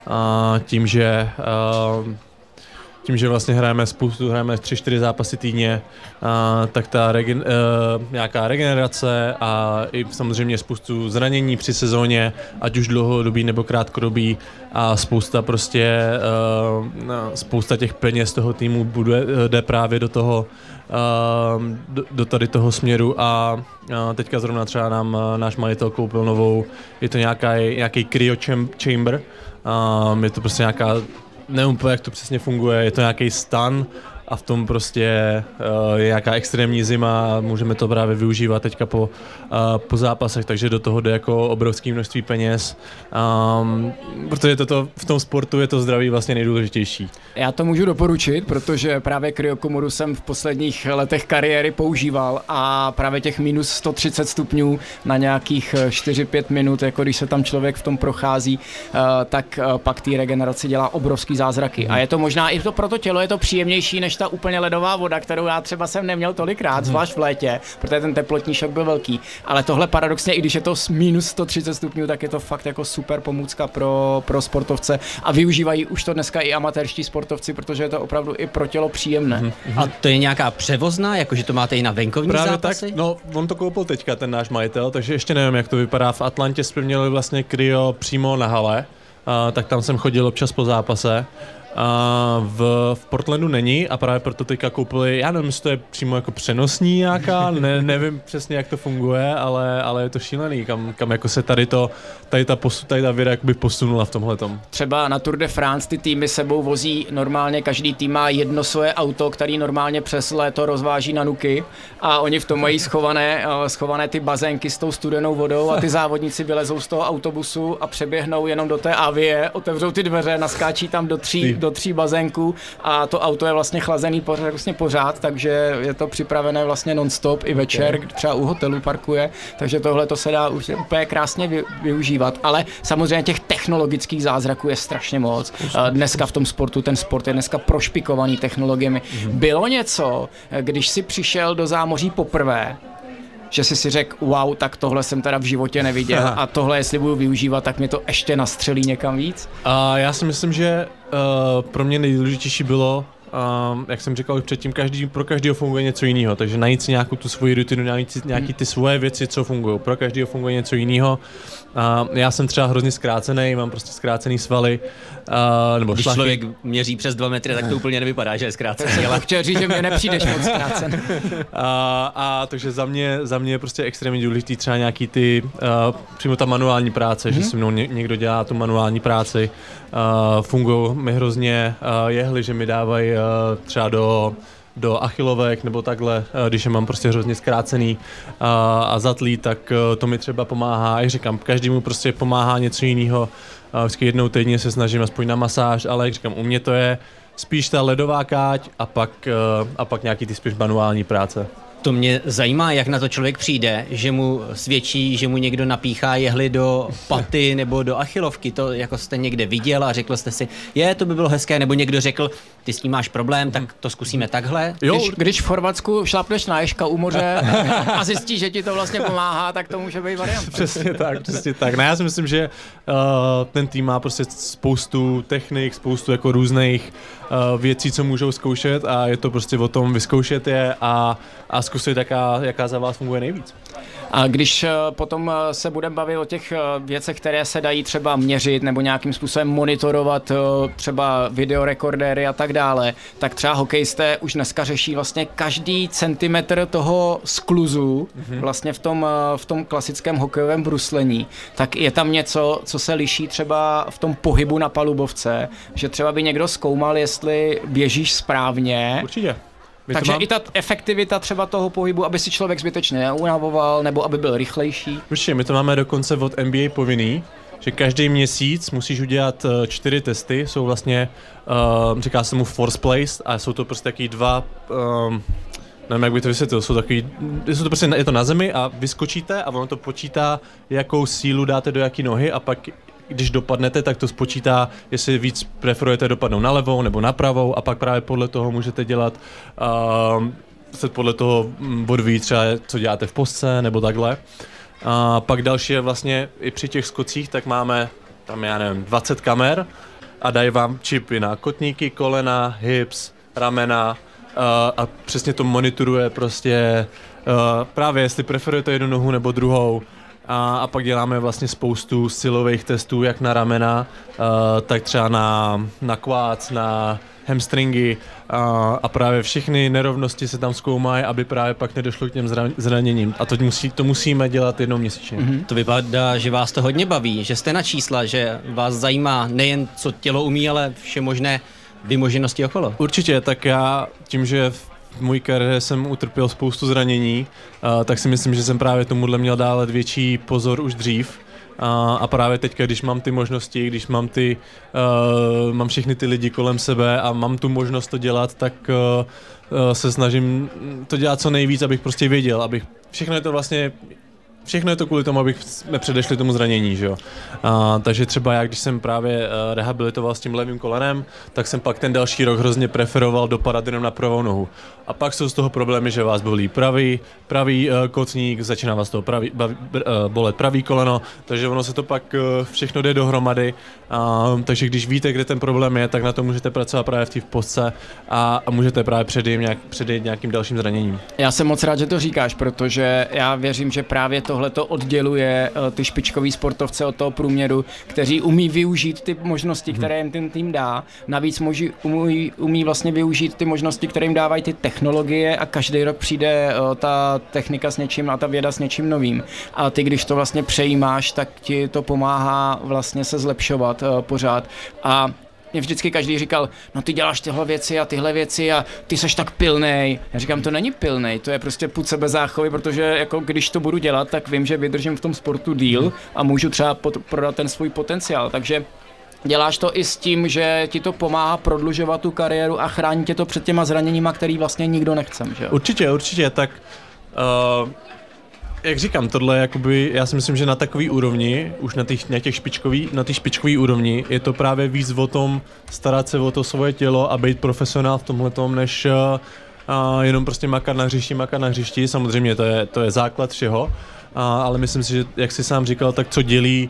Tím, že vlastně hrajeme 3-4 zápasy týdně, tak ta nějaká regenerace a i samozřejmě spoustu zranění při sezóně, ať už dlouhodobý nebo krátkodobý, a spousta těch peněz toho týmu jde právě do toho, do tady toho směru a teďka zrovna třeba nám náš majitel koupil novou, je to nějaký cryo chamber, je to prostě nějaká, nevím, jak to přesně funguje, je to nějaký stan a v tom prostě je nějaká extrémní zima a můžeme to právě využívat teďka po zápasech, takže do toho jde jako obrovské množství peněz, protože v tom sportu je to zdraví vlastně nejdůležitější. Já to můžu doporučit, protože právě kryokomoru jsem v posledních letech kariéry používal a právě těch minus 130 stupňů na nějakých 4-5 minut, jako když se tam člověk v tom prochází, tak pak té regeneraci dělá obrovský zázraky. A je to možná i to pro to tělo, je to příjemnější než ta úplně ledová voda, kterou já třeba jsem neměl tolikrát, zvlášť v létě, protože ten teplotní šok byl velký. Ale tohle paradoxně, i když je to minus 130 stupňů, tak je to fakt jako super pomůcka pro sportovce a využívají už to dneska i amatérští sportovci, protože je to opravdu i pro tělo příjemné. A to je nějaká převozná, jakože to máte i na venkovní právě zápasy? Tak, no, on to koupil teďka, ten náš majitel, takže ještě nevím, jak to vypadá. V Atlantě jsme měli vlastně kryo přímo na hale, tak tam jsem chodil občas po zápase. V Portlandu není a právě proto teďka koupili, já nevím, jestli to je přímo jako přenosní nějaká, nevím přesně, jak to funguje, ale je to šílený, kam jako se tady ta věda jakoby posunula v tomhletom. Třeba na Tour de France ty týmy sebou vozí normálně, každý tým má jedno svoje auto, který normálně přes léto rozváží na nuky a oni v tom mají schované ty bazénky s tou studenou vodou a ty závodníci vylezou z toho autobusu a přeběhnou jenom do té avie, otevřou ty dveře, naskáčí tam do tří bazénků a to auto je vlastně chlazený pořád, takže je to připravené vlastně non-stop i večer, třeba u hotelu parkuje, takže tohle to se dá už úplně krásně využívat, ale samozřejmě těch technologických zázraků je strašně moc. Dneska v tom sportu, ten sport je dneska prošpikovaný technologiemi. Bylo něco, když si přišel do zámoří poprvé, že jsi si řekl, wow, tak tohle jsem teda v životě neviděl a tohle, jestli budu využívat, tak mě to ještě nastřelí někam víc? Já si myslím, že pro mě nejdůležitější bylo, jak jsem říkal už předtím, pro každého funguje něco jiného, takže najít si nějakou tu svoji rutinu, najít si nějaký ty svoje věci, co fungují. Pro každého funguje něco jiného. Já jsem třeba hrozně zkrácený, mám prostě zkrácený svaly. Nebo když šlachy. člověk měří přes 2 metry, tak to úplně nevypadá, že je zkrácený. Ale chtěl říct, že mě nepřijdeš moc zkrácený. Takže za mě je prostě extrémně důležitý třeba nějaký přímo ta manuální práce, že se mnou někdo dělá tu manuální práci. Fungují mi hrozně jehly, že mi dávají třeba do achilovek nebo takhle, když je mám prostě hrozně zkrácený a zatlý, tak to mi třeba pomáhá. Jak říkám, každému prostě pomáhá něco jiného. Vždycky jednou týdně se snažím aspoň na masáž, ale jak říkám, u mě to je spíš ta ledová káť a pak nějaký ty spíš manuální práce. To mě zajímá, jak na to člověk přijde, že mu svědčí, že mu někdo napíchá jehly do paty nebo do achilovky. To jako jste někde viděl a řekl jste si, to by bylo hezké, nebo někdo řekl, ty s tím máš problém, tak to zkusíme takhle. Když v Chorvatsku šlapneš na ježka u moře a zjistíš, že ti to vlastně pomáhá, tak to může být variant. Přesně tak. No já si myslím, že ten tým má prostě spoustu technik, spoustu jako různých věcí, co můžou zkoušet a je to prostě o tom vyzkoušet je a zkusit, jaká za vás funguje nejvíc. A když potom se budeme bavit o těch věcech, které se dají třeba měřit nebo nějakým způsobem monitorovat, třeba videorekordéry a tak dále, tak třeba hokejisté už dneska řeší vlastně každý centimetr toho skluzu vlastně v tom klasickém hokejovém bruslení. Tak je tam něco, co se liší třeba v tom pohybu na palubovce, že třeba by někdo zkoumal, jestli běžíš správně. Určitě. Takže i ta efektivita třeba toho pohybu, aby si člověk zbytečně neunavoval, nebo aby byl rychlejší. Určitě, my to máme dokonce od NBA povinný, že každý měsíc musíš udělat 4 testy, jsou vlastně, říká se mu force placed a jsou to prostě taky dva, nevím, jak by to vysvětlil, je to na zemi a vyskočíte a ono to počítá, jakou sílu dáte do jaký nohy a pak když dopadnete, tak to spočítá, jestli víc preferujete dopadnout na levou nebo na pravou a pak právě podle toho můžete dělat, podle toho odvíjí třeba, co děláte v postce nebo takhle. Pak další je vlastně i při těch skocích, tak máme tam, 20 kamer a dají vám čipy na kotníky, kolena, hips, ramena a přesně to monitoruje prostě právě jestli preferujete jednu nohu nebo druhou. A pak děláme vlastně spoustu silových testů, jak na ramena, tak třeba na quads, na hamstringy a právě všechny nerovnosti se tam zkoumají, aby právě pak nedošlo k těm zraněním. A to musíme dělat jednou měsíčně. To vypadá, že vás to hodně baví, že jste na čísla, že vás zajímá nejen co tělo umí, ale vše možné vymoženosti okolo. Určitě, tak já tím, že v můj kariéře jsem utrpěl spoustu zranění, tak si myslím, že jsem právě tomuhle měl dávat větší pozor už dřív. A právě teďka, když mám ty možnosti, když mám mám všechny ty lidi kolem sebe a mám tu možnost to dělat, tak se snažím to dělat co nejvíc, abych prostě věděl, všechno je to kvůli tomu, abych nepředešli tomu zranění, že jo. Takže třeba já, když jsem právě rehabilitoval s tím levým kolenem, tak jsem pak ten další rok hrozně preferoval dopadat jenom na pravou nohu. A pak jsou z toho problémy, že vás bolí pravý kotník, začíná vás toho bolet pravý koleno, takže ono se to pak všechno jde dohromady. Takže když víte, kde ten problém je, tak na to můžete pracovat právě v té postce a můžete právě předejít nějakým dalším zraněním. Já jsem moc rád, že to říkáš, protože já věřím, že právě tohle to odděluje ty špičkový sportovce od toho průměru, kteří umí využít ty možnosti, které jim ten tým dá. Navíc umí vlastně využít ty možnosti, které jim dávají ty technologie a každý rok přijde ta technika s něčím a ta věda s něčím novým. A ty, když to vlastně přejímáš, tak ti to pomáhá vlastně se zlepšovat pořád. A mě vždycky každý říkal, no ty děláš tyhle věci a ty seš tak pilnej. Já říkám, to není pilnej, to je prostě pud sebezáchovy, protože jako když to budu dělat, tak vím, že vydržím v tom sportu díl a můžu třeba prodat ten svůj potenciál. Takže děláš to i s tím, že ti to pomáhá prodlužovat tu kariéru a chrání tě to před těma zraněníma, který vlastně nikdo nechce, že? Určitě, tak jak říkám, tohle jakoby, já si myslím, že na takový úrovni, už na té špičkový úrovni, je to právě víc o tom starat se o to svoje tělo a být profesionál v tomhletom, než jenom prostě makat na hřišti. Samozřejmě to je základ všeho, ale myslím si, že jak jsi sám říkal, tak co dělí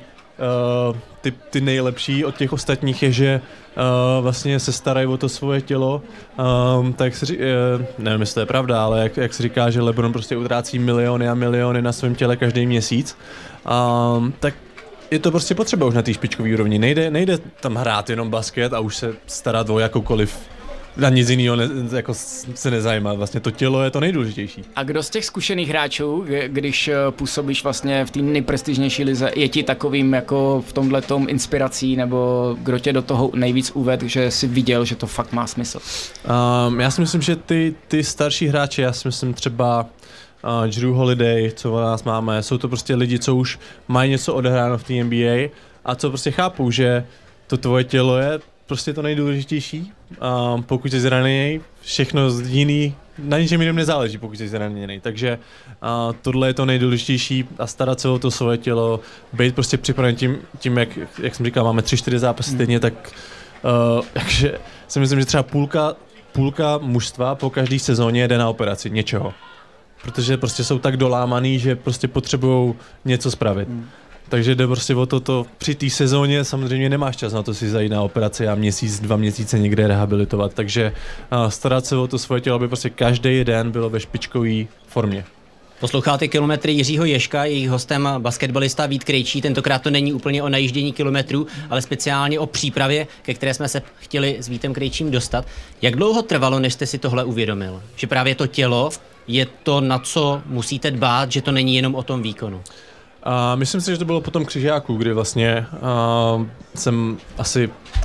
ty nejlepší od těch ostatních je, že vlastně se starají o to svoje tělo, tak nevím, jestli to je pravda, ale jak se říká, že LeBron prostě utrácí miliony a miliony na svém těle každý měsíc, tak je to prostě potřeba už na té špičkové úrovni. Nejde tam hrát jenom basket a už se starat o jakoukoliv na nic jiného jako se nezajímá. Vlastně to tělo je to nejdůležitější. A kdo z těch zkušených hráčů, když působíš vlastně v té nejprestižnější lize, je ti takovým jako v tomhletom inspirací, nebo kdo tě do toho nejvíc uvedl, že jsi viděl, že to fakt má smysl? Já si myslím, že ty starší hráči, já si myslím třeba Jrue Holiday, co u nás máme, jsou to prostě lidi, co už mají něco odehráno v té NBA a co prostě chápou, že to tvoje tělo je prostě to nejdůležitější. Pokud jsi zraněný, všechno jiný, na ničem jiném nezáleží, pokud jsi zraněný. Takže tohle je to nejdůležitější a starat se o to svoje tělo, být prostě připraven tím jak jsem říkal, máme 3-4 zápasy týdně, tak takže si myslím, že třeba půlka mužstva po každé sezóně jde na operaci něčeho. Protože prostě jsou tak dolámaný, že prostě potřebují něco spravit. Takže jde prostě o to při té sezóně samozřejmě nemáš čas na to si zajít na operaci a měsíc, 2 měsíce někde rehabilitovat. Takže starat se o to svoje tělo, aby prostě každý den bylo ve špičkové formě. Posloucháte Kilometry Jiřího Ježka, jejich hostem basketbalista Vít Krejčí. Tentokrát to není úplně o najíždění kilometrů, ale speciálně o přípravě, ke které jsme se chtěli s Vítem Krejčím dostat. Jak dlouho trvalo, než jste si tohle uvědomil? Že právě to tělo je to, na co musíte dbát, že to není jenom o tom výkonu? Myslím si, že to bylo po tom křižáku, kdy vlastně jsem asi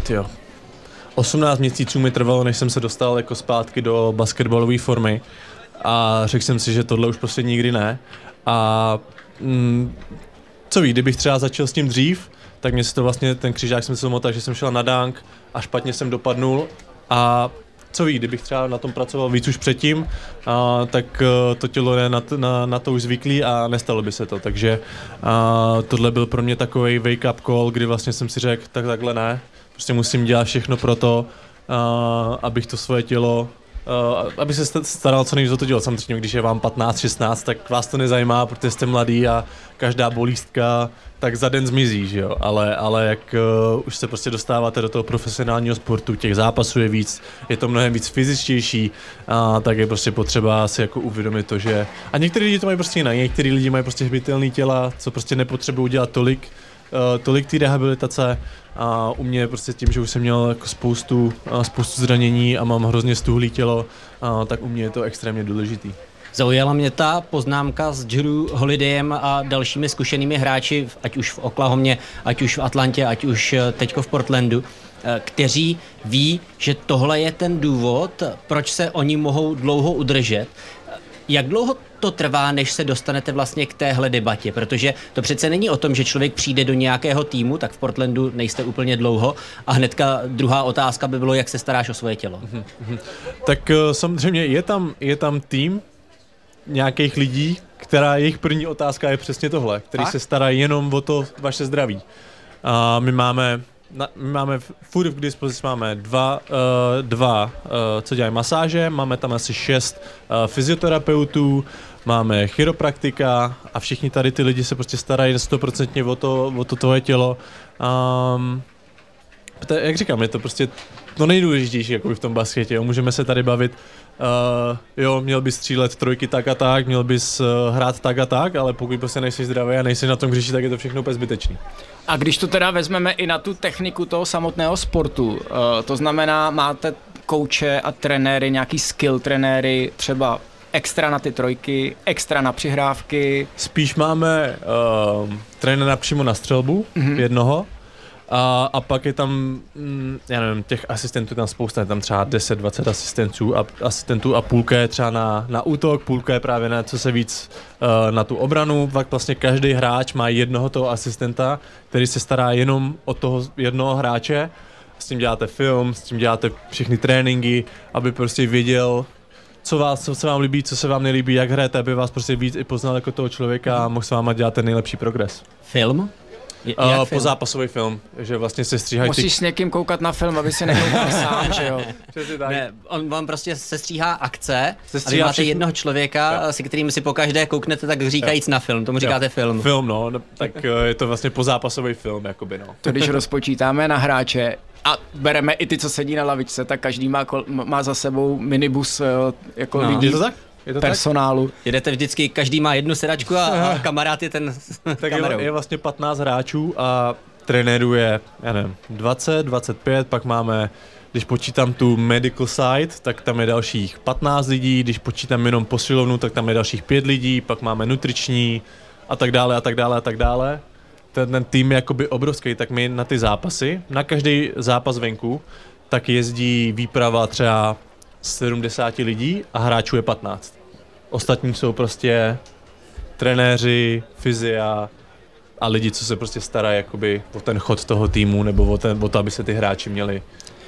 18 měsíců mi trvalo, než jsem se dostal jako zpátky do basketbalové formy a řekl jsem si, že tohle už prostě nikdy ne. A co ví, kdybych třeba začal s tím dřív, tak mě si to vlastně, ten křižák jsem se motal, že jsem šel na dunk a špatně jsem dopadnul a co ví, kdybych třeba na tom pracoval víc už předtím, tak to tělo je na to už zvyklý a nestalo by se to. Takže tohle byl pro mě takový wake up call, kdy vlastně jsem si řekl, takhle ne, prostě musím dělat všechno pro to, abych to svoje tělo aby se staral co nejvíc o to dělat. Samozřejmě, když je vám 15, 16, tak vás to nezajímá, protože jste mladý a každá bolístka tak za den zmizí, že jo? Ale jak už se prostě dostáváte do toho profesionálního sportu, těch zápasů je víc, je to mnohem víc fyzičtější, tak je prostě potřeba si jako uvědomit to, že... A některý lidi to mají prostě jinak, některý lidi mají prostě hbitelný těla, co prostě nepotřebují dělat tolik té rehabilitace, a u mě prostě tím, že už jsem měl jako spoustu zranění a mám hrozně stuhlý tělo, tak u mě je to extrémně důležitý. Zaujala mě ta poznámka s Jrue Holidayem a dalšími zkušenými hráči, ať už v Oklahomě, ať už v Atlantě, ať už teďko v Portlandu, kteří ví, že tohle je ten důvod, proč se oni mohou dlouho udržet. Jak dlouho to trvá, než se dostanete vlastně k téhle debatě? Protože to přece není o tom, že člověk přijde do nějakého týmu, tak v Portlandu nejste úplně dlouho, a hnedka druhá otázka by bylo, jak se staráš o svoje tělo. Tak samozřejmě je tam tým nějakých lidí, která jejich první otázka je přesně tohle, který se starají jenom o to vaše zdraví. My máme furt k dispozici máme dva co dělají masáže, máme tam asi 6 fyzioterapeutů, máme chiropraktika a všichni tady ty lidi se prostě starají 100% o to tvoje tělo. Jak říkám, je to prostě to nejdůležitější jako v tom basketě. Jo. Můžeme se tady bavit, měl bys střílet trojky tak a tak, měl bys hrát tak a tak, ale pokud prostě nejsi zdravý a nejsi na tom hřišti, tak je to všechno úplně zbytečný. A když to teda vezmeme i na tu techniku toho samotného sportu, to znamená, máte kouče a trenéry, nějaký skill trenéry, třeba extra na ty trojky, extra na přihrávky? Spíš máme trenéra přímo na střelbu, jednoho, a pak je tam, já nevím, těch asistentů tam spousta, je tam třeba 10-20 asistentů a půlka je třeba na útok, půlka je právě na co se víc na tu obranu. Pak vlastně každý hráč má jednoho toho asistenta, který se stará jenom o toho jednoho hráče. S tím děláte film, s tím děláte všechny tréninky, aby prostě věděl, co se vám líbí, co se vám nelíbí, jak hrajete, aby vás prostě víc i poznal jako toho člověka a mohl s váma dělat ten nejlepší progres. Film? Pozápasový film, že vlastně se stříhají. Musíš s někým koukat na film, aby si nekoukal sám, že jo? Ne, on vám prostě sestříhá akce a vy máte jednoho člověka, se kterým si pokaždé kouknete, tak říkajíc na film, tomu říkáte film. Film, no, tak je to vlastně pozápasový film, jakoby, no. To když rozpočítáme na hráče a bereme i ty, co sedí na lavičce, tak každý má za sebou minibus jako lidí. Je to tak? Personálu. Jedete vždycky, každý má jednu sedačku a kamarád je ten tak kamerou. Je vlastně 15 hráčů a trenérů je, já nevím, 20, 25, pak máme, když počítám tu medical side, tak tam je dalších 15 lidí, když počítám jenom posilovnu, tak tam je dalších 5 lidí, pak máme nutriční a tak dále a tak dále a tak dále. Ten tým je jakoby obrovský, tak my na ty zápasy, na každý zápas venku, tak jezdí výprava třeba 70 lidí a hráčů je 15. Ostatní jsou prostě trenéři, fyzia a lidi, co se prostě starají jakoby o ten chod toho týmu nebo o to, aby se ty hráči měli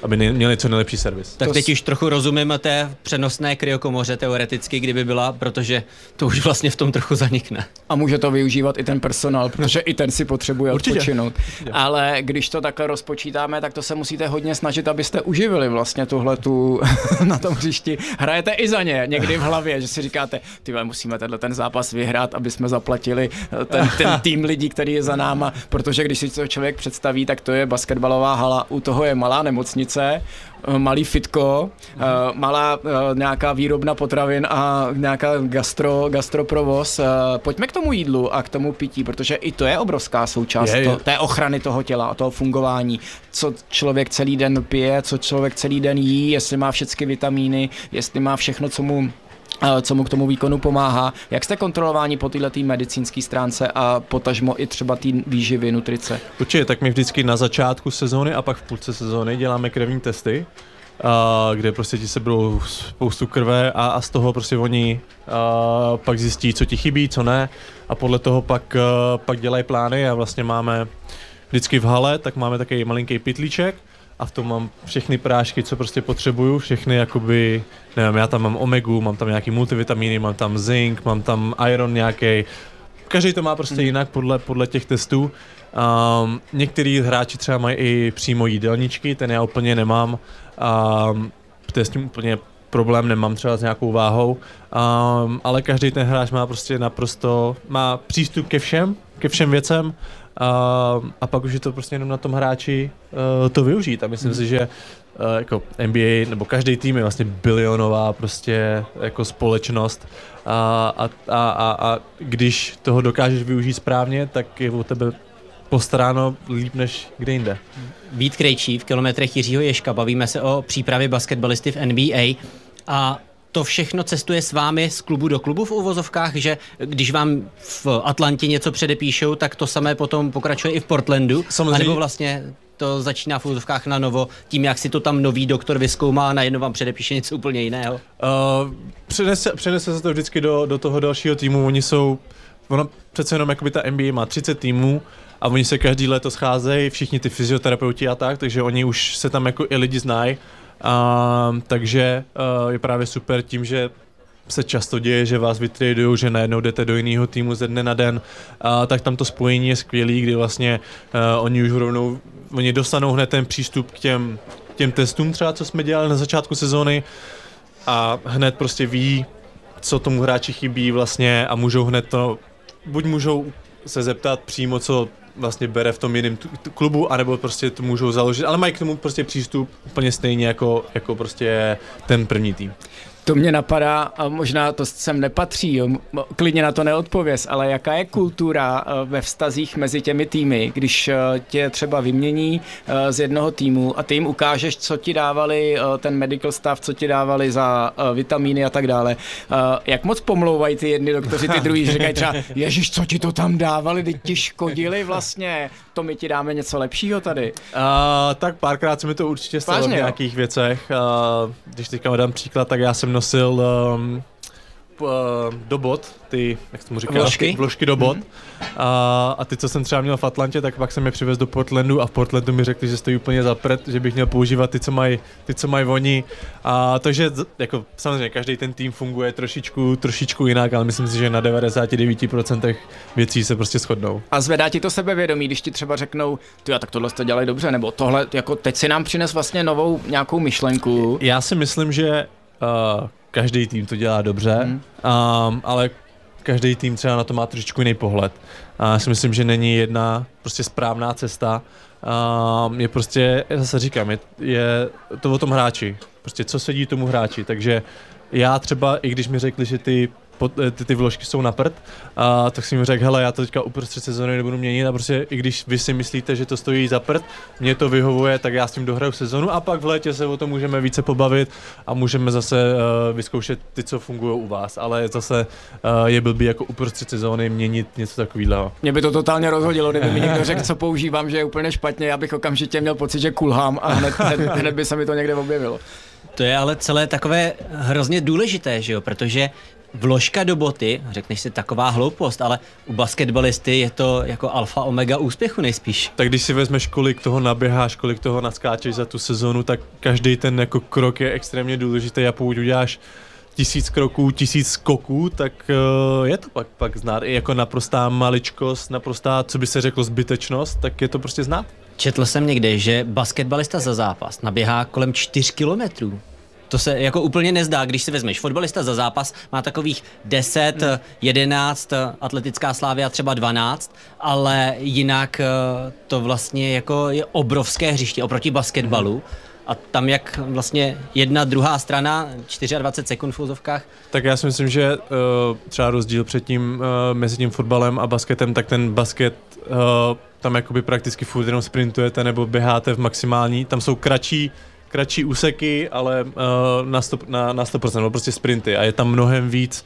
co nejlepší servis. Tak teď už trochu rozumím té přenosné kryokomoře teoreticky, kdyby byla, protože to už vlastně v tom trochu zanikne. A může to využívat i ten personál, protože i ten si potřebuje odpočinout. Ale když to takhle rozpočítáme, tak to se musíte hodně snažit, abyste uživili vlastně tuhletu na tom hřišti. Hrajete i za ně někdy v hlavě, že si říkáte, musíme ten zápas vyhrát, aby jsme zaplatili ten tým lidí, který je za náma, protože když si to člověk představí, tak to je basketbalová hala, u toho je malá nemocnice, malý fitko, malá nějaká výrobna potravin a nějaká gastroprovoz. Pojďme k tomu jídlu a k tomu pití, protože i to je obrovská součást té ochrany toho těla a toho fungování. Co člověk celý den pije, co člověk celý den jí, jestli má všechny vitamíny, jestli má všechno, co mu k tomu výkonu pomáhá. Jak jste kontrolováni po této medicínské stránce a potažmo i třeba té výživy, nutrice? Určitě, tak my vždycky na začátku sezóny a pak v půlce sezóny děláme krevní testy, kde prostě ti se budou spoustu krve a z toho prostě oni pak zjistí, co ti chybí, co ne, a podle toho pak dělají plány a vlastně máme vždycky v hale, tak máme takový malinký pytlíček a v tom mám všechny prášky, co prostě potřebuju, všechny jakoby, nevím, já tam mám omegu, mám tam nějaký multivitamíny, mám tam zink, mám tam iron nějaký. Každý to má prostě jinak podle těch testů. Některý hráči třeba mají i přímo jídelníčky, ten já úplně nemám. To je s tím úplně problém nemám třeba s nějakou váhou, ale každý ten hráč má prostě má přístup ke všem věcem a pak už je to prostě jenom na tom hráči to využít a myslím si, že jako NBA nebo každý tým je vlastně bilionová prostě jako společnost a když toho dokážeš využít správně, tak je o tebe postaráno líp než kde jinde. Vít Krejčí v Kilometrech Jiřího Ježka, bavíme se o přípravě basketbalisty v NBA a to všechno cestuje s vámi z klubu do klubu v uvozovkách, že když vám v Atlantě něco předepíšou, tak to samé potom pokračuje i v Portlandu? Samozřejmě. A nebo vlastně to začíná v uvozovkách na novo, tím, jak si to tam nový doktor vyzkoumá a najednou vám předepíše něco úplně jiného? Přenese se to vždycky do toho dalšího týmu. Přece jenom jakoby ta NBA má 30 týmů a oni se každý léto scházejí, všichni ty fyzioterapeuti a tak, takže oni už se tam jako i lidi znají. Takže je právě super tím, že se často děje, že vás vytradujou, že najednou jdete do jiného týmu ze dne na den, tak tam to spojení je skvělý, kdy vlastně oni dostanou hned ten přístup k těm testům třeba, co jsme dělali na začátku sezóny a hned prostě ví, co tomu hráči chybí vlastně a můžou hned buď můžou se zeptat přímo, co vlastně bere v tom jiném klubu, anebo prostě to můžou založit, ale mají k tomu prostě přístup úplně stejně jako prostě ten první tým. To mě napadá, a možná to sem nepatří, jo, klidně na to neodpověz, ale jaká je kultura ve vztazích mezi těmi týmy, když tě třeba vymění z jednoho týmu a ty jim ukážeš, co ti dávali ten medical staff, co ti dávali za vitamíny a tak dále. Jak moc pomlouvají ty jedni doktoři, ty druhý, že říkají třeba, ježiš, co ti to tam dávali, teď ti škodili vlastně, to my ti dáme něco lepšího tady. Tak párkrát se mi to určitě stalo v nějakých věcech. Když teďka dám příklad, tak já jsem nosil do bot, ty, jak jsem mu říkal, vložky do bot. A ty, co jsem třeba měl v Atlantě, tak pak jsem je přivez do Portlandu a v Portlandu mi řekli, že stojí úplně za prd, že bych měl používat ty, co mají oni. Takže jako samozřejmě každý ten tým funguje trošičku jinak, ale myslím si, že na 99% věcí se prostě shodnou. A zvedá ti to sebevědomí, když ti třeba řeknou, tak tohle to dělají dobře, nebo tohle, jako teď si nám přines vlastně novou nějakou myšlenku. Já si myslím, že každý tým to dělá dobře, ale každý tým třeba na to má trošičku jiný pohled. Já si myslím, že není jedna prostě správná cesta. Je prostě, já zase říkám, je to o tom hráči. Prostě co sedí tomu hráči. Takže já třeba, i když mi řekli, že ty vložky jsou na prd, tak jsem jim řekl, hele, já to teďka uprostřed sezóny nebudu měnit a prostě i když vy si myslíte, že to stojí za prd, mě to vyhovuje, tak já s tím dohraju sezonu a pak v létě se o tom můžeme více pobavit a můžeme zase vyzkoušet ty, co fungují u vás, ale zase je blbý jako uprostřed sezóny měnit něco takového. Mě by to totálně rozhodilo, kdyby mi někdo řekl, co používám, že je úplně špatně, já bych okamžitě měl pocit, že kulhám a hned by se mi to někde objevilo. To je ale celé takové hrozně důležité, že jo, protože vložka do boty, řekneš si taková hloupost, ale u basketbalisty je to jako alfa omega úspěchu nejspíš. Tak když si vezmeš, kolik toho naběháš, kolik toho naskáčeš za tu sezonu, tak každý ten jako krok je extrémně důležitý a pokud uděláš 1000 kroků, 1000 skoků, tak je to pak znát. I jako naprostá maličkost, naprostá, co by se řeklo, zbytečnost, tak je to prostě znát. Četl jsem někde, že basketbalista za zápas naběhá kolem 4 kilometrů. To se jako úplně nezdá, když si vezmeš. Fotbalista za zápas má takových 10, 11, atletická Slavia třeba 12, ale jinak to vlastně jako je obrovské hřiště oproti basketbalu. A tam jak vlastně jedna, druhá strana, 24 sekund v úzovkách. Tak já si myslím, že třeba rozdíl mezi tím fotbalem a basketem, tak ten basket tam jakoby prakticky furt jenom sprintujete nebo běháte v maximální, tam jsou kratší úseky, ale na 100%, no prostě sprinty a je tam mnohem víc,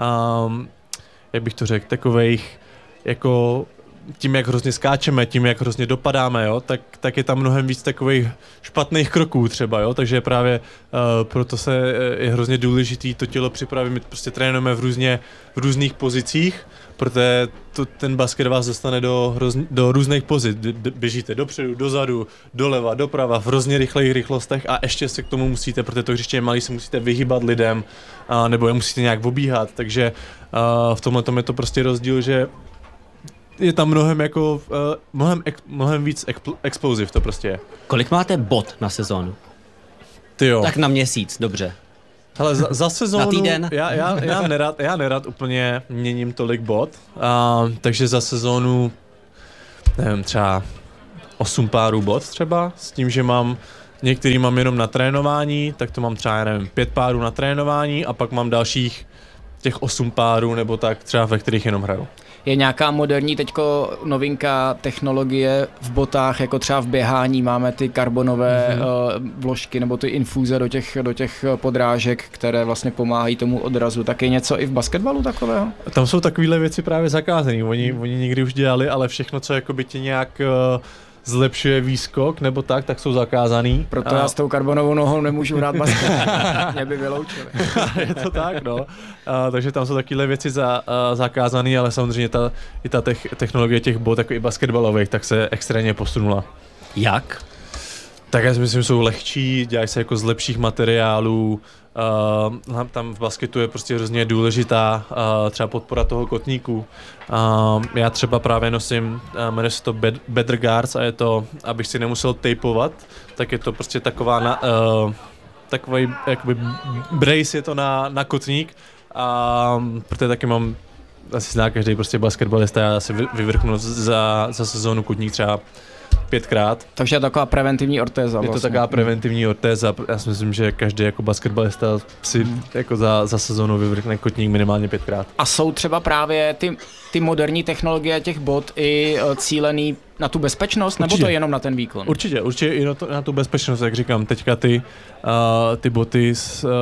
jak bych to řekl, takovejch jako tím, jak hrozně skáčeme, tím, jak hrozně dopadáme, jo, tak je tam mnohem víc takových špatných kroků třeba, jo, takže právě proto je hrozně důležitý to tělo připravit, my prostě trénujeme v různých pozicích, protože ten basket vás dostane do různých pozic, běžíte dopředu, dozadu, doleva, doprava, v hrozně rychlých rychlostech a ještě se k tomu musíte, protože to hřiště je malý, se musíte vyhýbat lidem, nebo je musíte nějak obíhat, takže v tomhle tom je to prostě rozdíl, že je tam mnohem víc explosive to prostě je. Kolik máte bod na sezónu? Tyjo. Tak na měsíc, dobře. Hele, za sezónu, Na týden. já nerad úplně měním tolik bod, takže za sezónu, nevím, třeba 8 párů bod třeba, s tím, že některý mám jenom na trénování, tak to mám třeba, nevím, 5 párů na trénování a pak mám dalších těch 8 párů nebo tak třeba, ve kterých jenom hraju. Je nějaká moderní teďko novinka technologie v botách, jako třeba v běhání máme ty karbonové vložky nebo ty infuze do těch podrážek, které vlastně pomáhají tomu odrazu. Tak je něco i v basketbalu takového? Tam jsou takovéhle věci právě zakázané. Oni někdy už dělali, ale všechno, co jakoby tě nějak zlepšuje výskok nebo tak jsou zakázaný. Proto já s tou karbonovou nohou nemůžu hrát basket. Mě by vyloučili. Je to tak, no. Takže tam jsou takovéhle věci zakázané, ale samozřejmě ta technologie těch bot, jako i basketbalových, tak se extrémně posunula. Jak? Tak já si myslím, že jsou lehčí, dělají se jako z lepších materiálů, tam v basketu je prostě hrozně důležitá třeba podpora toho kotníku. Já třeba právě nosím, jmenuje se to Better Guards a je to, abych si nemusel tejpovat, tak je to prostě takový jakoby brace je to na kotník, protože taky mám, asi zná každý prostě basketbalista, já si vyvrchnu za sezónu kotník třeba 5krát. Takže je to taková preventivní ortéza. Je to taková preventivní ortéza. Já si myslím, že každý jako basketbalista si jako za sezónu vyvrchne kotník minimálně 5krát. A jsou třeba právě ty moderní technologie těch bot i cílený na tu bezpečnost, nebo to je jenom na ten výkon? Určitě i na tu bezpečnost, jak říkám. Teďka ty boty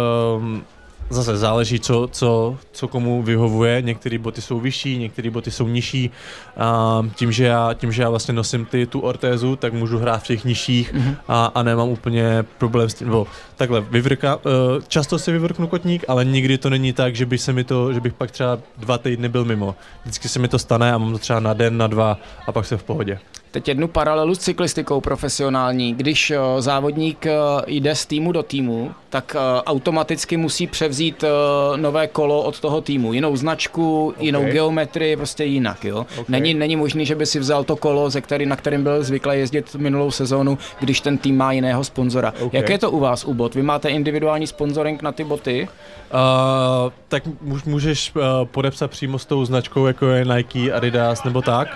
zase záleží, co komu vyhovuje. Některé boty jsou vyšší, některé boty jsou nižší. Tím, že já vlastně nosím tu ortézu, tak můžu hrát v těch nižších a nemám úplně problém s tím. Takhle, často si vyvrknu kotník, ale nikdy to není tak, že bych pak třeba 2 týdny byl mimo. Vždycky se mi to stane a mám to třeba na den, na 2 a pak jsem v pohodě. Teď jednu paralelu s cyklistikou profesionální. Když závodník jde z týmu do týmu, tak automaticky musí převzít nové kolo od toho týmu. Jinou značku, jinou geometrii, prostě jinak. Jo? Okay. Není možný, že by si vzal to kolo, na kterým byl zvyklý jezdit minulou sezónu, když ten tým má jiného sponzora. Okay. Jak je to u vás u bot? Vy máte individuální sponsoring na ty boty? Tak můžeš podepsat přímo s tou značkou, jako je Nike, Adidas nebo tak.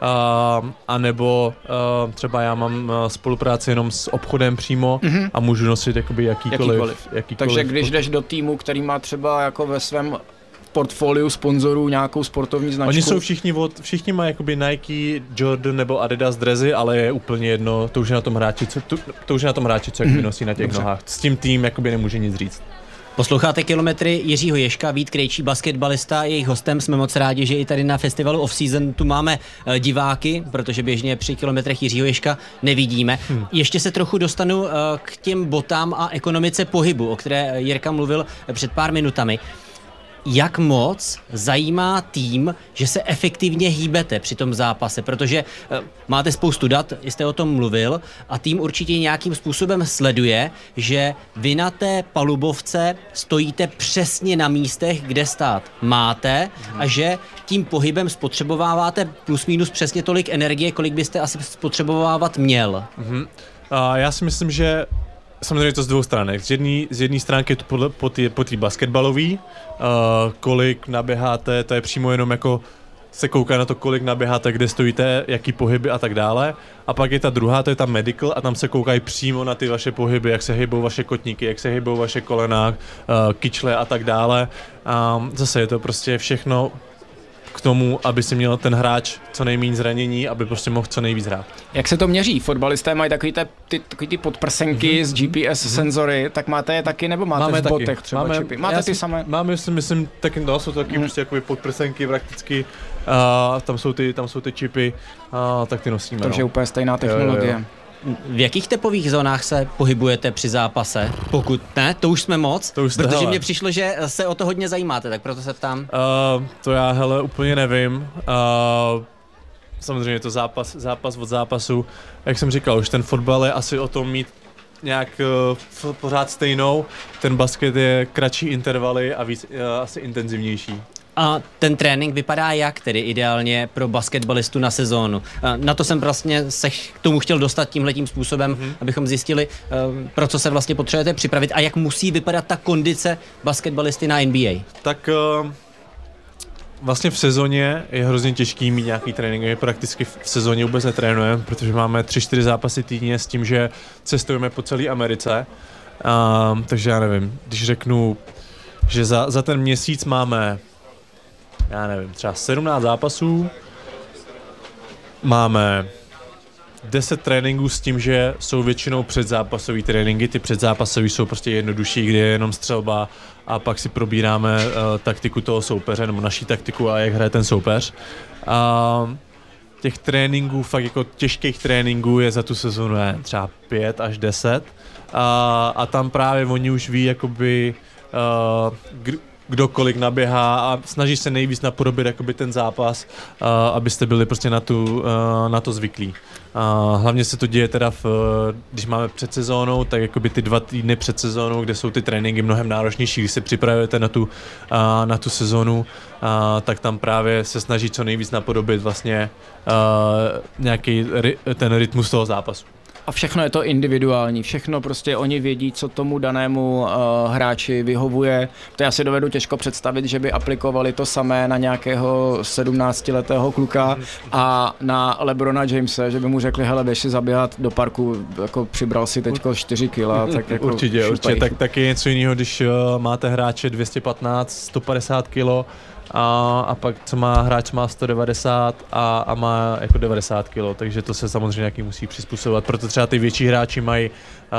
A nebo třeba já mám spolupráci jenom s obchodem přímo a můžu nosit jakoby jakýkoliv. Takže když jdeš do týmu, který má třeba jako ve svém portfoliu sponzorů nějakou sportovní značku. Oni jsou všichni mají jakoby Nike, Jordan nebo Adidas dresy, ale je úplně jedno, to už je na tom hráči, co jakoby nosí na těch nohách. S tím tým jakoby nemůže nic říct. Posloucháte Kilometry Jiřího Ježka, Vít Krejčí, basketbalista, jejich hostem. Jsme moc rádi, že i tady na festivalu Off Season tu máme diváky, protože běžně při Kilometrech Jiřího Ježka nevidíme. Ještě se trochu dostanu k těm botám a ekonomice pohybu, o které Jirka mluvil před pár minutami. Jak moc zajímá tým, že se efektivně hýbete při tom zápase, protože máte spoustu dat, jste o tom mluvil, a tým určitě nějakým způsobem sleduje, že vy na té palubovce stojíte přesně na místech, kde stát máte a že tím pohybem spotřebováváte plus minus přesně tolik energie, kolik byste asi spotřebovávat měl. Já si myslím, že samozřejmě to z dvou stránek. Z jedné stránky je to po té basketbalový, kolik naběháte, to je přímo jenom jako se kouká na to, kolik naběháte, kde stojíte, jaký pohyby a tak dále. A pak je ta druhá, to je ta medical a tam se koukají přímo na ty vaše pohyby, jak se hýbou vaše kotníky, jak se hýbou vaše kolena, kyčle a tak dále. Zase je to prostě všechno k tomu, aby si měl ten hráč co nejméně zranění, aby prostě mohl co nejvíc hrát. Jak se to měří? Fotbalisté mají takový ty podprsenky s GPS senzory, tak máte je taky, nebo máte v botech třeba čipy? Máte ty samé? Máme, myslím, taky, jsou to taky prostě jakoby podprsenky prakticky, tam jsou ty čipy, tak ty nosíme. Takže úplně stejná technologie. Jo. V jakých tepových zónách se pohybujete při zápase? Pokud ne, to už jsme moc, protože mně přišlo, že se o to hodně zajímáte, tak proto se ptám. To já úplně nevím. Samozřejmě je to zápas od zápasu. Jak jsem říkal, už ten fotbal je asi o tom mít nějak pořád stejnou. Ten basket je kratší intervaly a víc asi intenzivnější. A ten trénink vypadá jak tedy ideálně pro basketbalistu na sezónu? Na to jsem vlastně se k tomu chtěl dostat tímhletím způsobem, abychom zjistili, pro co se vlastně potřebujete připravit a jak musí vypadat ta kondice basketbalisty na NBA. Tak vlastně v sezóně je hrozně těžký mít nějaký trénink. My prakticky v sezóně vůbec netrénujeme, protože máme 3-4 zápasy týdně s tím, že cestujeme po celé Americe. Takže já nevím, když řeknu, že za ten měsíc máme, já nevím, třeba 17 zápasů, máme 10 tréninků s tím, že jsou většinou předzápasové tréninky, ty předzápasové jsou prostě jednodušší, kde je jenom střelba a pak si probíráme taktiku toho soupeře, nebo naší taktiku a jak hraje ten soupeř. Těch tréninků, fakt jako těžkých tréninků je za tu sezonu třeba 5 až 10 a tam právě oni už ví jakoby kdo kolik naběhá a snaží se nejvíc napodobit jakoby ten zápas, abyste byli prostě na to zvyklí. Hlavně se to děje teda, když máme před sezónou, tak jakoby ty 2 týdny před sezónou, kde jsou ty tréninky mnohem náročnější, když se připravujete na tu sezónu, tak tam právě se snaží co nejvíc napodobit vlastně nějaký ten rytmus toho zápasu. A všechno je to individuální, všechno prostě oni vědí, co tomu danému hráči vyhovuje. To já si dovedu těžko představit, že by aplikovali to samé na nějakého 17letého kluka a na LeBrona Jamese, že by mu řekli, hele, běž si zaběhat do parku, jako přibral si teďko 4 kila, tak jako určitě, tak je něco jiného, když máte hráče 215, 150 kilo, a pak co má hráč má 190 a má jako 90 kg, takže to se samozřejmě nějaký musí přizpůsobovat, proto třeba ty větší hráči mají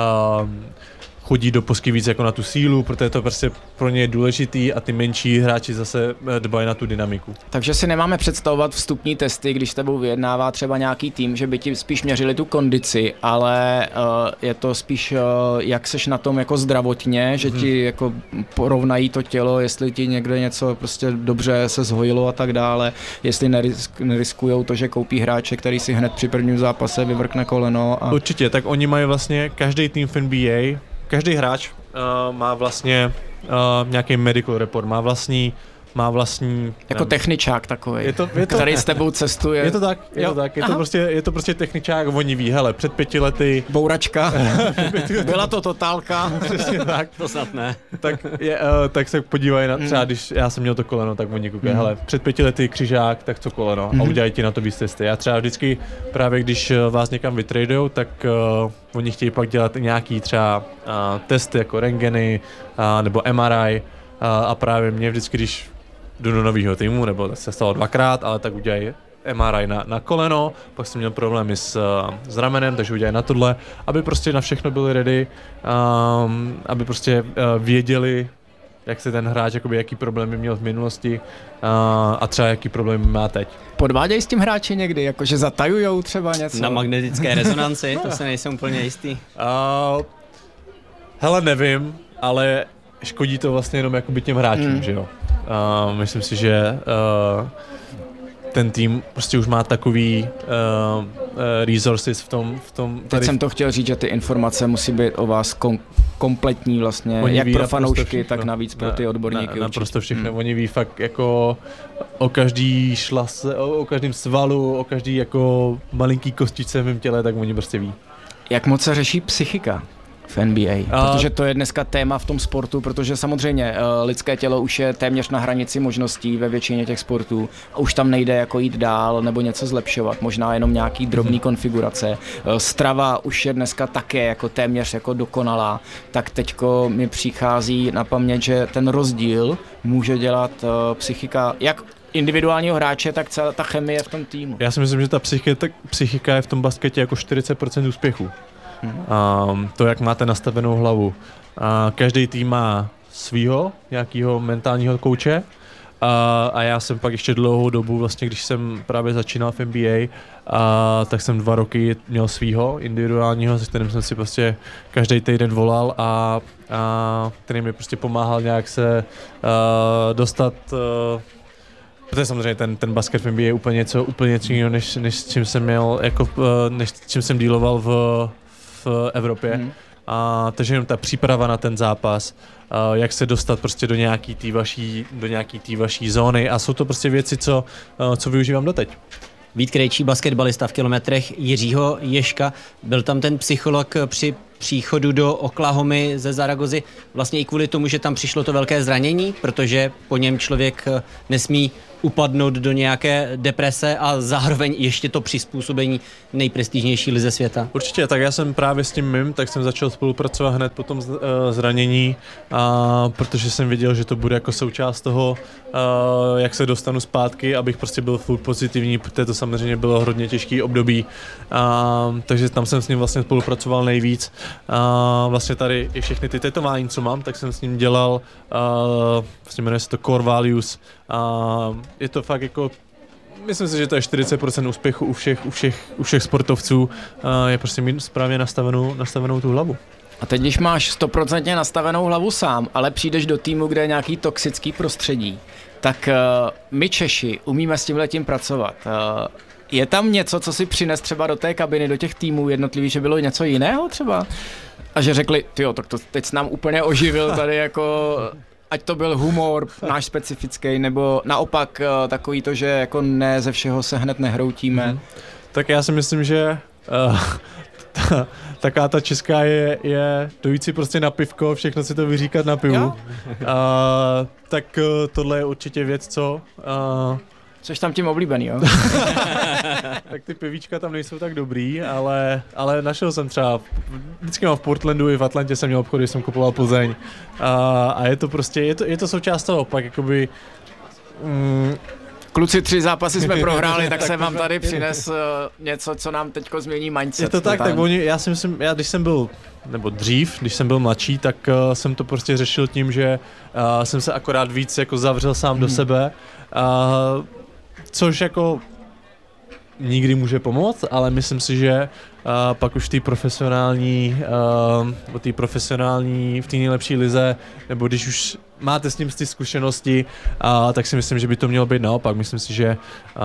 chodí do posky víc jako na tu sílu, protože to prostě pro ně je důležitý a ty menší hráči zase dbají na tu dynamiku. Takže si nemáme představovat vstupní testy, když s tebou vyjednává třeba nějaký tým, že by ti spíš měřili tu kondici, ale je to spíš jak seš na tom jako zdravotně, že ti jako porovnají to tělo, jestli ti někde něco prostě dobře se zhojilo a tak dále, jestli neriskujou to, že koupí hráče, který si hned při prvním zápase vyvrkne koleno. Určitě, tak oni mají vlastně každý tým v NBA, každý hráč má vlastně nějaký medical report, má vlastní jako techničák takový, je to, který s tebou cestuje. Je to tak, je to prostě techničák, oni ví, hele, před 5 lety... Bouračka, byla to totálka. Přesně tak. To snad ne. Tak se podívají na, třeba když já jsem měl to koleno, tak oni koukají, hele, před 5 lety křižák, tak co koleno a udělají ti na to víc testy. Já třeba vždycky právě, když vás někam vytradujou, tak oni chtějí pak dělat nějaký třeba testy jako rentgeny nebo MRI a právě mě vždycky, když jdu do nového týmu, nebo se stalo 2krát, ale tak udělají MRI na koleno, pak jsem měl problémy s ramenem, takže udělají na tohle, aby prostě na všechno byli ready, aby prostě věděli, jak se ten hráč, jakoby, jaký problémy měl v minulosti a třeba jaký problémy má teď. Podvádějí s tím hráči někdy, jakože zatajujou třeba něco? Na magnetické rezonanci, to se nejsem úplně jistý. Hele, nevím, ale škodí to vlastně jenom jakoby těm hráčům, že jo. Myslím si, že ten tým prostě už má takový resources v tom Teď jsem to chtěl říct, že ty informace musí být o vás kompletní vlastně, oni jak pro fanoušky, všechno, tak navíc pro ty odborníky. Naprosto všechno, oni ví fakt jako o každý šlase, o každém svalu, o každý jako malinký kostičce v mém těle, tak oni prostě ví. Jak moc se řeší psychika v NBA, protože to je dneska téma v tom sportu, protože samozřejmě lidské tělo už je téměř na hranici možností ve většině těch sportů a už tam nejde jako jít dál nebo něco zlepšovat, možná jenom nějaký drobný konfigurace. Strava už je dneska také jako téměř jako dokonalá, tak teďko mi přichází na paměť, že ten rozdíl může dělat psychika jak individuálního hráče, tak celá ta chemie v tom týmu. Já si myslím, že ta psychika je v tom basketě jako 40% úspěchu. To, jak máte nastavenou hlavu. Každý tým má svýho, nějakého mentálního kouče a já jsem pak ještě dlouhou dobu, vlastně když jsem právě začínal v NBA, tak jsem 2 roky měl svýho individuálního, se kterým jsem si prostě každý týden volal a který mi prostě pomáhal nějak se dostat, protože samozřejmě ten basket v NBA je úplně něco jiného, než čím jsem měl, jako, než čím jsem dealoval v Evropě. Takže jenom ta příprava na ten zápas, jak se dostat prostě do nějaký té vaší zóny a jsou to prostě věci, co využívám doteď. Vít Krejčí, basketbalista v kilometrech Jiřího Ježka, byl tam ten psycholog při příchodu do Oklahomy ze Zaragozy vlastně i kvůli tomu, že tam přišlo to velké zranění, protože po něm člověk nesmí upadnout do nějaké deprese a zároveň ještě to přizpůsobení nejprestižnější lize světa. Určitě, tak já jsem právě s tím mým, tak jsem začal spolupracovat hned po tom zranění, protože jsem viděl, že to bude jako součást toho, jak se dostanu zpátky, abych prostě byl full pozitivní, protože to samozřejmě bylo hodně těžký období, takže tam jsem s ním vlastně spolupracoval nejvíc. Vlastně tady i všechny ty tetování, co mám, tak jsem s ním dělal, vlastně jmenuje se to Core Values. Je to fakt jako, myslím si, že to je 40% úspěchu u všech sportovců, je prostě mít správně nastavenou tu hlavu. A teď, když máš 100% nastavenou hlavu sám, ale přijdeš do týmu, kde je nějaký toxický prostředí, tak my Češi umíme s tímhletím pracovat. Je tam něco, co si přines třeba do té kabiny, do těch týmů jednotlivých, že bylo něco jiného třeba? A že řekli, tyjo, tak to teď jsi nám úplně oživil tady jako, ať to byl humor náš specifický, nebo naopak takový to, že jako ne ze všeho se hned nehroutíme. Tak já si myslím, že taká ta česká je dojít si prostě na pivko, všechno si to vyříkat na pivu. Tak tohle je určitě věc, co... Což tam tím oblíbený, jo? Tak ty pivíčka tam nejsou tak dobrý, ale našel jsem třeba, vždycky mám v Portlandu i v Atlantě jsem měl obchody, jsem kupoval Plzeň a je to prostě, je to součást toho, pak jakoby... Kluci, 3 zápasy jsme prohráli, tak jsem vám tady přines něco, co nám teďko změní mindset. Je to tak já si myslím, když jsem byl, nebo dřív, když jsem byl mladší, tak jsem to prostě řešil tím, že jsem se akorát víc jako zavřel sám do sebe, což jako nikdy může pomoct, ale myslím si, že pak už v té profesionální, v té nejlepší lize, nebo když už máte s ním ty zkušenosti, tak si myslím, že by to mělo být naopak. Myslím si, že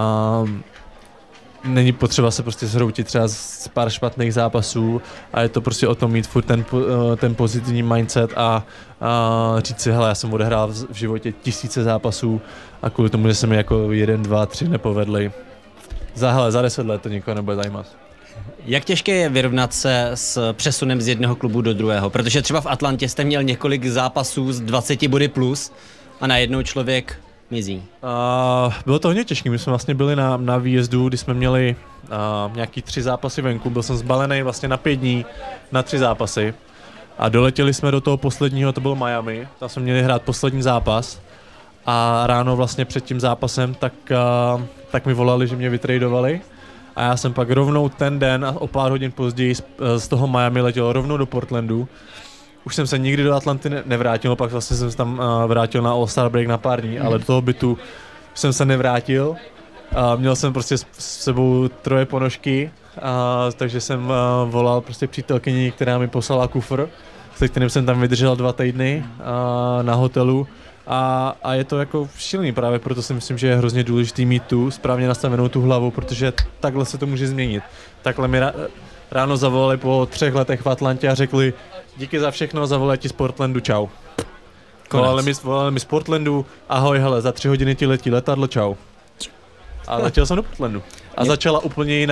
není potřeba se prostě zhroutit třeba z pár špatných zápasů a je to prostě o tom mít furt ten pozitivní mindset a říct si, hele, já jsem odehrál v životě tisíce zápasů a kvůli tomu, že se mi jako 1, 2, 3 nepovedly. Za 10 let to nikoho nebude zajímat. Jak těžké je vyrovnat se s přesunem z jednoho klubu do druhého? Protože třeba v Atlantě jste měl několik zápasů z 20 body plus a najednou člověk mizí. Bylo to hodně těžké. My jsme vlastně byli na výjezdu, kdy jsme měli nějaký 3 zápasy venku. Byl jsem zbalený vlastně na 5 dní na 3 zápasy. A doletěli jsme do toho posledního, to bylo Miami. Tam jsme měli hrát poslední zápas. A ráno vlastně před tím zápasem tak mi volali, že mě vytradovali. A já jsem pak rovnou ten den a o pár hodin později z toho Miami letěl rovnou do Portlandu. Už jsem se nikdy do Atlanty nevrátil, pak vlastně jsem se tam vrátil na All-Star break na pár dní, ale do toho bytu jsem se nevrátil. Měl jsem prostě s sebou 3 ponožky, takže jsem volal prostě přítelkyni, která mi poslala kufr, se kterým jsem tam vydržel 2 týdny na hotelu. A je to jako šílený, právě proto si myslím, že je hrozně důležitý mít tu správně nastavenou tu hlavu, protože takhle se to může změnit. Takhle mi ráno zavolali po 3 letech v Atlantě a řekli díky za všechno, zavolali ti z Portlandu, čau. Volali mi z Portlandu, ahoj, hele, za 3 hodiny ti letí letadlo, čau. A letěl jsem do Portlandu. A začala úplně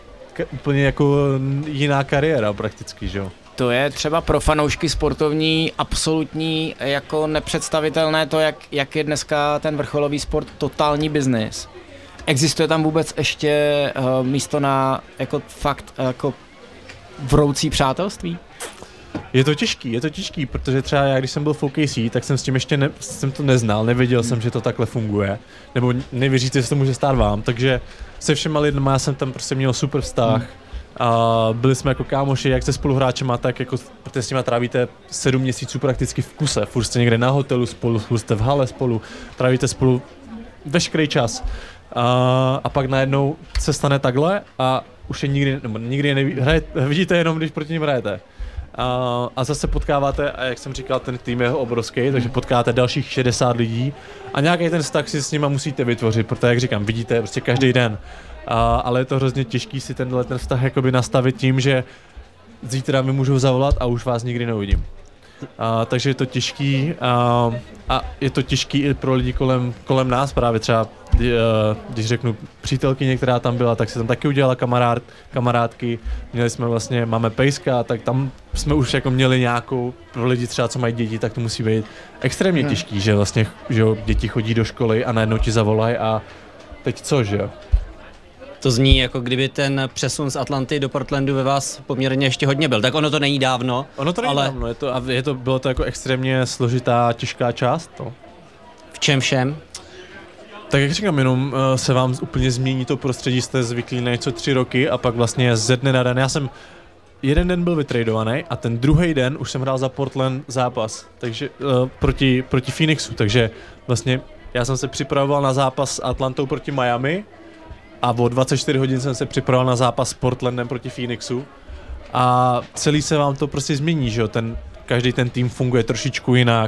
jiná kariéra prakticky, že jo. To je třeba pro fanoušky sportovní absolutní jako nepředstavitelné to, jak je dneska ten vrcholový sport totální biznis. Existuje tam vůbec ještě místo na jako fakt jako vroucí přátelství? Je to těžký, protože třeba já, když jsem byl v OKC, tak jsem s tím ještě jsem to neznal, nevěděl jsem, že to takhle funguje, nebo nevěříte, že to může stát vám, takže se všema lidma já jsem tam prostě měl super vztah. A byli jsme jako kámoši, jak se spoluhráčema, tak jako protože s nima trávíte 7 měsíců prakticky v kuse, furt jste někde na hotelu spolu, furt jste v hale spolu, trávíte spolu veškerý čas. A pak najednou se stane takhle a už je nikdy vidíte jenom, když proti ním hrajete. A zase potkáváte, a jak jsem říkal, ten tým je obrovský, takže potkáte dalších 60 lidí a nějaký ten vztah si s nima musíte vytvořit, protože jak říkám, vidíte prostě každý den. Ale je to hrozně těžký si ten vztah jakoby nastavit tím, že zítra mi můžou zavolat a už vás nikdy neuvidím. Takže je to těžký a je to těžký i pro lidi kolem nás, právě třeba když řeknu přítelkyně, která tam byla, tak si tam taky udělala kamarádky, máme pejska, tak tam jsme už jako měli nějakou, pro lidi třeba, co mají děti, tak to musí být extrémně těžký, že vlastně, že děti chodí do školy a najednou ti zavolají a teď co, že jo? To zní, jako kdyby ten přesun z Atlanty do Portlandu ve vás poměrně ještě hodně byl. Tak ono to není dávno. Ono to není dávno, bylo to jako extrémně složitá, těžká část. No. V čem všem? Tak jak říkám, jenom se vám úplně změní to prostředí, jste zvyklí na něco 3 roky a pak vlastně ze dne na den. Já jsem jeden den byl vytradovaný a ten druhý den už jsem hrál za Portland zápas, takže proti Phoenixu, takže vlastně já jsem se připravoval na zápas s Atlantou proti Miami a o 24 hodin jsem se připravoval na zápas s Portlandem proti Phoenixu a celý se vám to prostě změní, že jo, každý ten tým funguje trošičku jinak.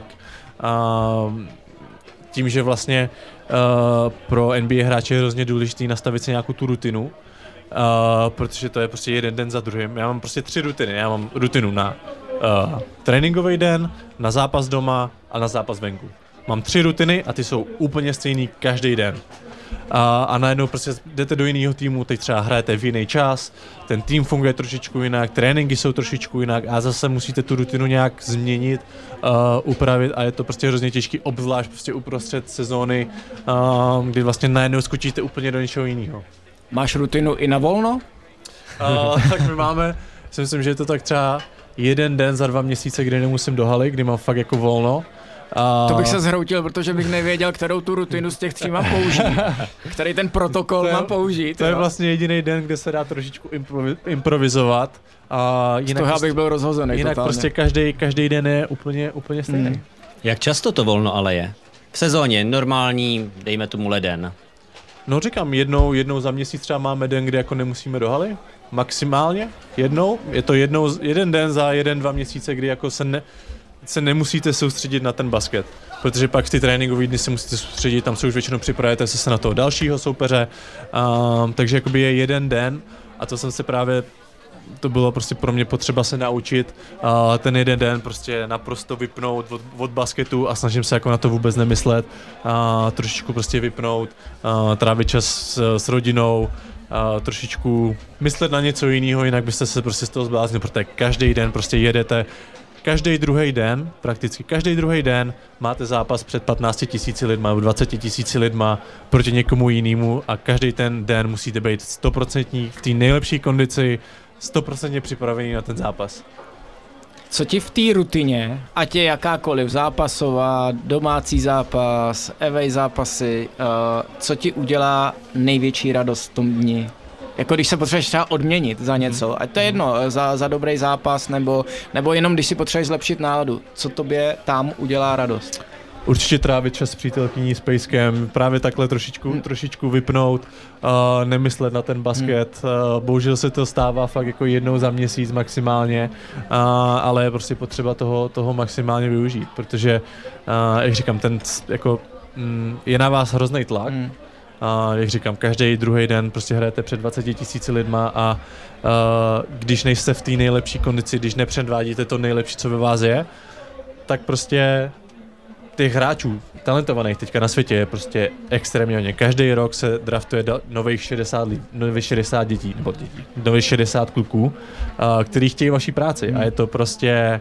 Tím, že vlastně pro NBA hráče je hrozně důležitý nastavit si nějakou tu rutinu, protože to je prostě jeden den za druhým. Já mám prostě 3 rutiny. Já mám rutinu na tréninkový den, na zápas doma a na zápas venku. Mám 3 rutiny a ty jsou úplně stejný každý den. A najednou prostě jdete do jiného týmu, teď třeba hrajete v jiný čas, ten tým funguje trošičku jinak, tréninky jsou trošičku jinak a zase musíte tu rutinu nějak změnit, upravit a je to prostě hrozně těžký, obzvlášť prostě uprostřed sezóny, kdy vlastně najednou skočíte úplně do něčeho jiného. Máš rutinu i na volno? Tak my máme, si myslím, že je to tak třeba 1 den za 2 měsíce, kdy nemusím do haly, kdy mám fakt jako volno. To bych se zhroutil, protože bych nevěděl, kterou tu rutinu z těch 3 mám použít. Který ten protokol mám použít. To je vlastně jediný den, kde se dá trošičku improvizovat. Z toho bych byl rozhozený. Jinak totálně. Prostě každý den je úplně stejný. Jak často to volno ale je? V sezóně normální, dejme tomu leden. No říkám, jednou za měsíc třeba máme den, kde jako nemusíme do haly. Maximálně. Je to jeden den za 1-2 měsíce, kdy jako se nemusíte soustředit na ten basket, protože pak ty tréninkové dny se musíte soustředit, tam se už většinou připravujete se na toho dalšího soupeře, takže jakoby je 1 den a to jsem se právě, to bylo prostě pro mě potřeba se naučit ten 1 den prostě naprosto vypnout od basketu a snažím se jako na to vůbec nemyslet, trošičku prostě vypnout, trávit čas s rodinou, trošičku myslet na něco jiného, jinak byste se prostě z toho zbláznili, protože každý den prostě jedete. Prakticky každý druhý den máte zápas před 15 000 lidma nebo 20 000 lidma proti někomu jinému a každý ten den musíte být 100% v té nejlepší kondici, 100% připravený na ten zápas. Co ti v té rutině, ať je jakákoliv zápasová, domácí zápas, away zápasy, co ti udělá největší radost v tom dni? Jako když se potřebuješ třeba odměnit za něco, ať to je jedno, za dobrý zápas, nebo jenom když si potřebuješ zlepšit náladu, co tobě tam udělá radost? Určitě trávit čas s přítelkyní, s pejskem, právě takhle trošičku vypnout, nemyslet na ten basket. Bohužel se to stává fakt jako 1 za měsíc maximálně, ale je prostě potřeba toho maximálně využít, protože, jak říkám, je na vás hrozný tlak. Jak říkám, každý druhý den prostě hrajete před 20 000 lidma a když nejste v té nejlepší kondici, když nepředvádíte to nejlepší, co ve vás je, tak prostě těch hráčů, talentovaných teďka na světě je prostě extrémně hodně. Každý rok se draftuje nových 60 dětí, nových 60 kluků, kteří chtějí vaší práci a je to prostě...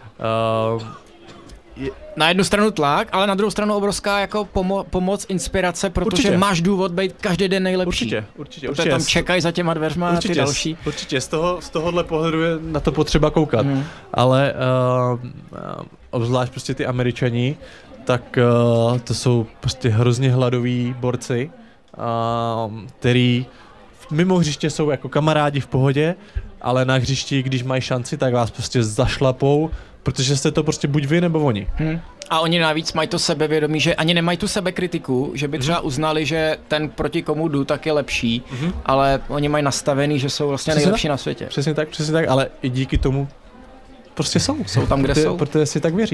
Na jednu stranu tlak, ale na druhou stranu obrovská jako pomoc, inspirace, protože určitě máš důvod být každý den nejlepší. Určitě. Protože tam čekají za těma dveřma na ty další. Určitě, z tohohle pohledu je na to potřeba koukat. Ale obzvlášť prostě ty Američani, tak to jsou prostě hrozně hladoví borci, který mimo hřiště jsou jako kamarádi v pohodě, ale na hřišti, když mají šanci, tak vás prostě zašlapou, protože jste to prostě buď vy nebo oni. A oni navíc mají to sebevědomí, že ani nemají tu sebekritiku, že by třeba uznali, že ten proti komu jdu, tak je lepší, ale oni mají nastavený, že jsou vlastně nejlepší na světě. Přesně tak, ale i díky tomu prostě jsou tam, kde jsou. Protože si tak věří.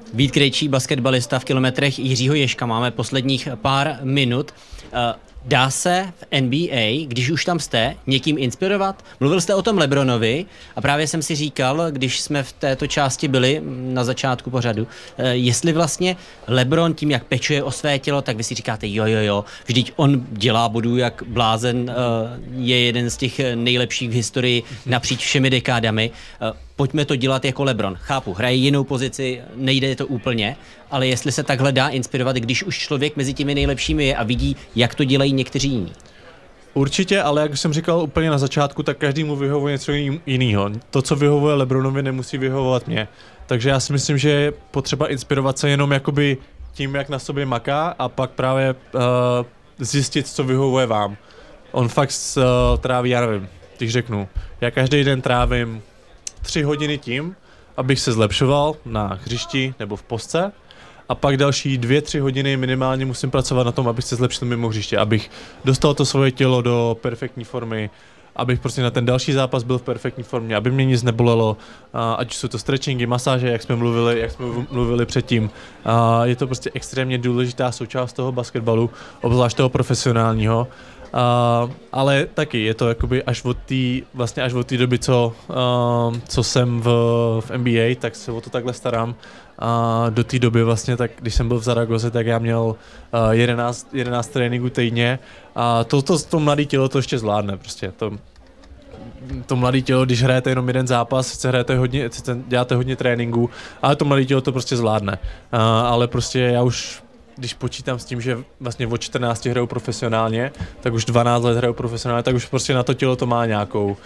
Vít Krejčí, basketbalista v kilometrech Jiřího Ježka. Máme posledních pár minut. Dá se v NBA, když už tam jste, někým inspirovat? Mluvil jste o tom LeBronovi a právě jsem si říkal, když jsme v této části byli na začátku pořadu, jestli vlastně LeBron tím, jak pečuje o své tělo, tak vy si říkáte jo, vždyť on dělá bodů jak blázen, je jeden z těch nejlepších v historii napříč všemi dekádami. Pojďme to dělat jako LeBron. Chápu, hraje jinou pozici, nejde to úplně, ale jestli se takhle dá inspirovat, když už člověk mezi těmi nejlepšími je a vidí, jak to dělají někteří jiní. Určitě, ale jak jsem říkal úplně na začátku, tak každému vyhovuje něco jiného. To, co vyhovuje LeBronovi, nemusí vyhovovat mě. Takže já si myslím, že je potřeba inspirovat se jenom jakoby tím, jak na sobě maká a pak právě zjistit, co vyhovuje vám. On fakt tráví, já nevím, když řeknu, já každý den trávím 3 hodiny tím, abych se zlepšoval na hřišti nebo v postce a pak další 2-3 hodiny minimálně musím pracovat na tom, abych se zlepšil mimo hřiště, abych dostal to svoje tělo do perfektní formy, abych prostě na ten další zápas byl v perfektní formě, aby mě nic nebolelo, ať jsou to stretchingy, masáže, jak jsme mluvili předtím. Je to prostě extrémně důležitá součást toho basketbalu, obzvlášť toho profesionálního. Ale taky je to jakoby až od té doby, co jsem v NBA, tak se o to takhle starám. Do té doby vlastně, tak když jsem byl v Zaragoze, tak já měl 11 tréninků týdně a to mladé tělo to ještě zvládne prostě. To mladé tělo, když hrajete jenom jeden zápas, sice děláte hodně tréninků, ale to mladé tělo to prostě zvládne. Ale prostě já už, když počítám s tím, že vlastně od 14 hraju profesionálně, tak už 12 let hraju profesionálně, tak už prostě na to tělo to má nějakou.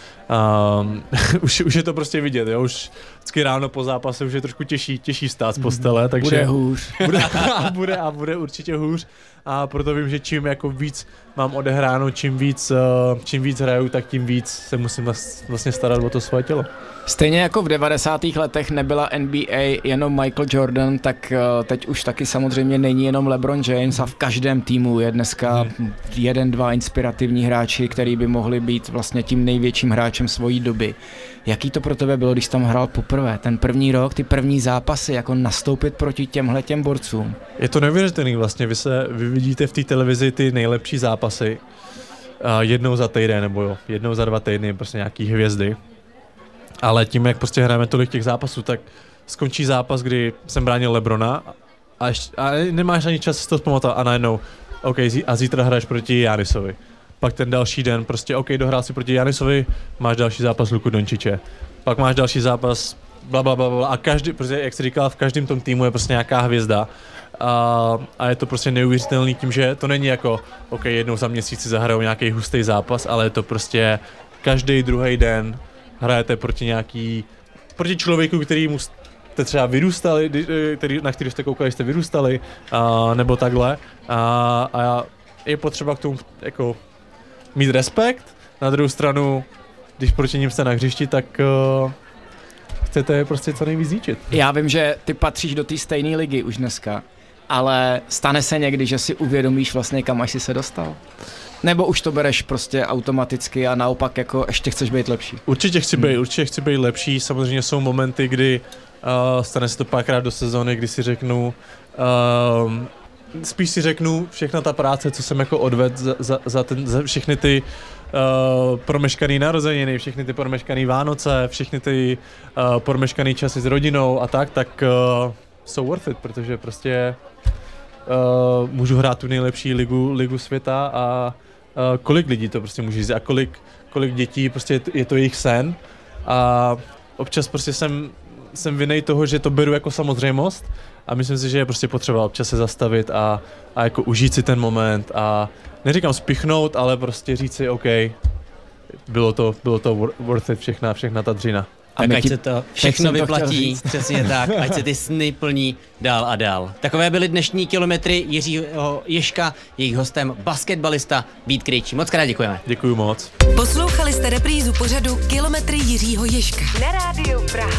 Už je to prostě vidět, jo? Už vždycky ráno po zápase už je trošku těžší stát z postele, takže bude hůř. Bude určitě hůř. A proto vím, že čím jako víc mám odehráno, čím víc hraju, tak tím víc se musím vlastně starat o to svoje tělo. Stejně jako v 90. letech nebyla NBA jenom Michael Jordan, tak teď už taky samozřejmě není jenom LeBron James a v každém týmu je dneska 1-2 inspirativní hráči, který by mohli být vlastně tím největším hráčem svojí doby. Jaký to pro tebe bylo, když tam hrál poprvé? Ten první rok, ty první zápasy, jako nastoupit proti těmhletěm borcům? Je to neuvěřitelný vlastně, vy vidíte v té televizi ty nejlepší zápasy jednou za týden nebo jednou za 2 týdny, prostě nějaký hvězdy. Ale tím, jak prostě hrajeme tolik těch zápasů, tak skončí zápas, kdy jsem bránil LeBrona a nemáš ani čas si to vzpamatovat a najednou, OK, a zítra hraješ proti Giannisovi. Pak ten další den prostě, OK, dohrál si proti Giannisovi, máš další zápas Luku Dončiče. Pak máš další zápas blablabla a každý, prostě jak jsi říkal, v každém tom týmu je prostě nějaká hvězda. A je to prostě neuvěřitelný tím, že to není jako, OK, jednou za měsíc si zahrajou nějaký hustý zápas, ale je to prostě každý druhý den hrajete proti člověku, kterýmu jste třeba vyrůstali, na který jste koukali, jste vyrůstali, nebo takhle. A je potřeba k tomu jako mít respekt. Na druhou stranu, když proti ním jste na hřišti, tak chcete prostě co nejvíc zničit. Já vím, že ty patříš do té stejné ligy už dneska, ale stane se někdy, že si uvědomíš vlastně, kam až jsi se dostal? Nebo už to bereš prostě automaticky a naopak jako ještě chceš být lepší? Určitě chci být lepší. Samozřejmě jsou momenty, kdy stane se to párkrát do sezóny, kdy si řeknu, spíš si řeknu všechna ta práce, co jsem jako odvedl za všechny ty promeškaný narozeniny, všechny ty promeškaný Vánoce, všechny ty promeškaný časy s rodinou a tak jsou worth it, protože prostě můžu hrát tu nejlepší ligu světa a kolik lidí to prostě může říct a kolik dětí, prostě je to jejich sen a občas prostě jsem vinej toho, že to beru jako samozřejmost a myslím si, že je prostě potřeba občas se zastavit a jako užít si ten moment a neříkám spichnout, ale prostě říct si OK, bylo to worth it všechna ta dřina. Tak ať se to všechno vyplatí, přesně tak, ať se ty sny plní dál a dál. Takové byly dnešní kilometry Jiřího Ježka, jejich hostem basketbalista Vít Krejčí. Moc krát děkujeme. Děkuju moc. Poslouchali jste reprízu pořadu Kilometry Jiřího Ježka na Rádiu Praha.